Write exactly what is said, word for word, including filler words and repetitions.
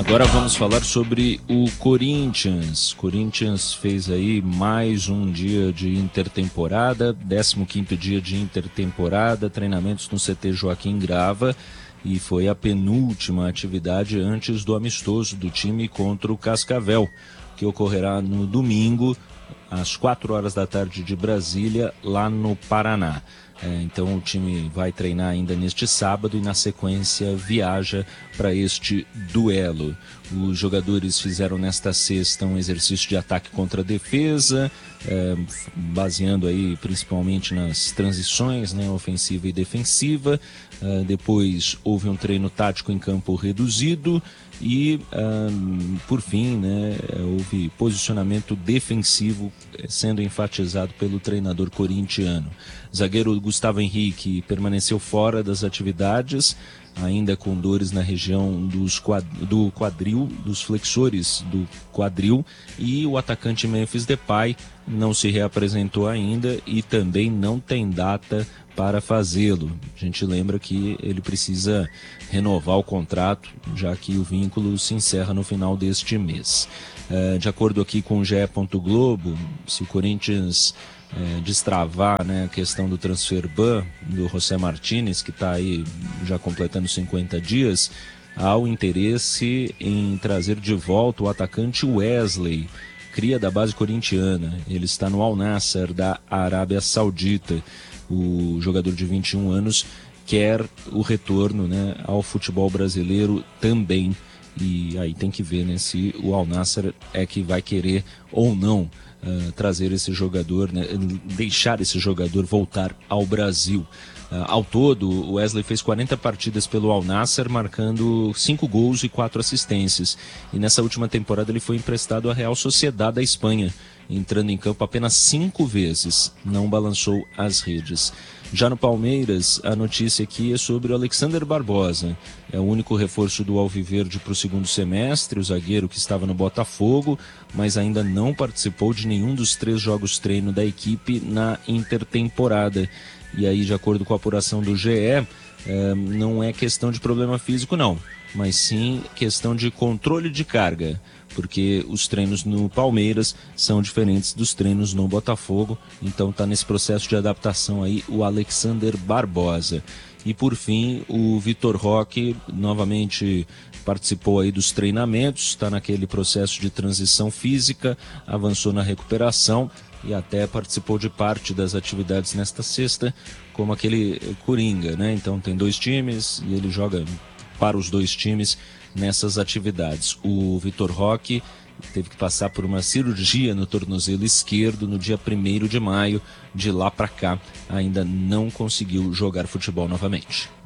Agora vamos falar sobre o Corinthians. Corinthians fez aí mais um dia de intertemporada, décimo quinto dia de intertemporada, treinamentos no C T Joaquim Grava, e foi a penúltima atividade antes do amistoso do time contra o Cascavel, que ocorrerá no domingo, às quatro horas da tarde de Brasília, lá no Paraná. É, então o time vai treinar ainda neste sábado e na sequência viaja para este duelo. Os jogadores fizeram nesta sexta um exercício de ataque contra a defesa, é, baseando aí principalmente nas transições, né, ofensiva e defensiva. É, depois houve um treino tático em campo reduzido e, um, por fim, né, houve posicionamento defensivo sendo enfatizado pelo treinador corintiano. Zagueiro Gustavo Henrique permaneceu fora das atividades, ainda com dores na região dos quad... do quadril, dos flexores do quadril, e o atacante Memphis Depay não se reapresentou ainda e também não tem data para fazê-lo. A gente lembra que ele precisa renovar o contrato, já que o vínculo se encerra no final deste mês. É, de acordo aqui com o G E. Globo, se o Corinthians é, destravar, né, a questão do transfer ban do José Martínez, que está aí já completando cinquenta dias, há o interesse em trazer de volta o atacante Wesley, cria da base corintiana. Ele está no Al Nassr da Arábia Saudita. O jogador de vinte e um anos quer o retorno, né, ao futebol brasileiro também. E aí tem que ver, né, se o Al Nassr é que vai querer ou não uh, trazer esse jogador, né, deixar esse jogador voltar ao Brasil. Uh, ao todo, o Wesley fez quarenta partidas pelo Al Nassr, marcando cinco gols e quatro assistências. E nessa última temporada ele foi emprestado à Real Sociedad da Espanha, entrando em campo apenas cinco vezes, não balançou as redes. Já no Palmeiras, a notícia aqui é sobre o Alexander Barbosa. É o único reforço do Alviverde para o segundo semestre, o zagueiro que estava no Botafogo, mas ainda não participou de nenhum dos três jogos treino da equipe na intertemporada. E aí, de acordo com a apuração do G E, é, não é questão de problema físico não, mas sim questão de controle de carga, porque os treinos no Palmeiras são diferentes dos treinos no Botafogo, então está nesse processo de adaptação aí o Alexander Barbosa. E por fim, o Vitor Roque novamente participou aí dos treinamentos, está naquele processo de transição física, avançou na recuperação e até participou de parte das atividades nesta sexta, como aquele Coringa, né? Então tem dois times e ele joga para os dois times nessas atividades. O Vitor Roque teve que passar por uma cirurgia no tornozelo esquerdo no dia primeiro de maio. De lá para cá ainda não conseguiu jogar futebol novamente.